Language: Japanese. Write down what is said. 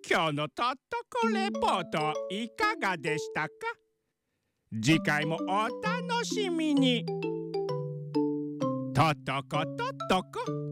今日のとっとこレポートいかがでしたか？次回もお楽しみに。とっとことっとこ。